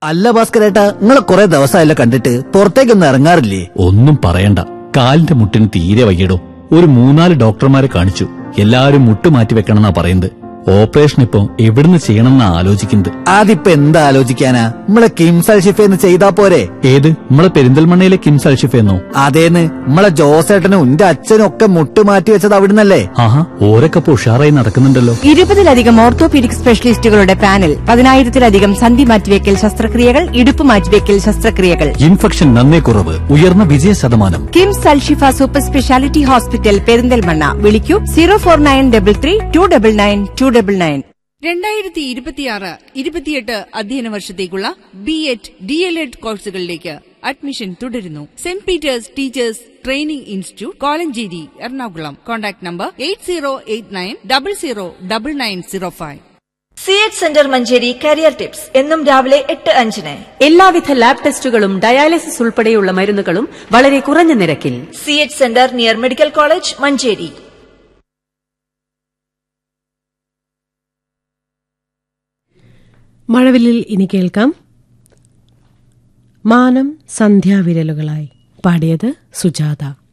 അല്ല ഭാസ്കരേട്ടാ, നിങ്ങളെ കുറെ ദിവസമായല്ലോ കണ്ടിട്ട്, പുറത്തേക്കൊന്നും ഇറങ്ങാറില്ലേ? ഒന്നും പറയണ്ട, കാലിന്റെ മുട്ടിന് തീരെ വയ്യടോ. ഒരു 3-4 ഡോക്ടർമാരെ കാണിച്ചു. എല്ലാരും മുട്ട് മാറ്റി വെക്കണമെന്നാ പറയുന്നത്. ഓപ്പറേഷൻ ഇപ്പൊ എവിടുന്ന് ചെയ്യണമെന്നാ ആലോചിക്കുന്നത്. അതിപ്പോ എന്താ ആലോചിക്കാനാ, നമ്മളെ കിംസ് അൽഷിഫേന്ന് ചെയ്താ പോരെ? ഏത്, നമ്മളെ പെരിന്തൽമണ്ണയിലെ കിംസ് അൽഷിഫേന്നോ? അതേന്ന്, നമ്മളെ ജോസേട്ടനും എന്റെ അച്ഛനും ഒക്കെ മുട്ട് മാറ്റി വെച്ചത് അവിടുന്നല്ലേ? ആഹാ, ഓരൊക്കെ ഉഷാറായി നടക്കുന്നുണ്ടല്ലോ. 20-ലധികം ഓർത്തോപീഡിക് സ്പെഷ്യലിസ്റ്റുകളുടെ പാനൽ, 10,000-ലധികം സന്ധി മാറ്റിവെക്കൽ ശസ്ത്രക്രിയകൾ, ഇടുപ്പ് മാറ്റിവെക്കൽ ശസ്ത്രക്രിയകൾ. ഇൻഫെക്ഷൻ നന്നേ കുറവ്, ഉയർന്ന വിജയ ശതമാനം. KIMS Alshifa super speciality hospital, Perinthalmanna. വിളിക്കൂ 0493332999. 2026-28 അധ്യയന വർഷത്തേക്കുള്ള BEd DLEd കോഴ്സുകളിലേക്ക് അഡ്മിഷൻ തുടരുന്നു. Saint Peter's teachers training institute, Kolenchery, Ernakulam. Contact number 8089009905. CH centre Manjeri career tips എന്നും രാവിലെ 8:05. എല്ലാവിധ ലാബ് ടെസ്റ്റുകളും ഡയാലിസിസ് ഉൾപ്പെടെയുള്ള മരുന്നുകളും വളരെ കുറഞ്ഞ നിരക്കിൽ. CH centre near medical college, Manjeri. മഴവില്ലിൽ ഇനി കേൾക്കാം മാനം സന്ധ്യാവിരലുകളായി. പാടിയത് സുജാത.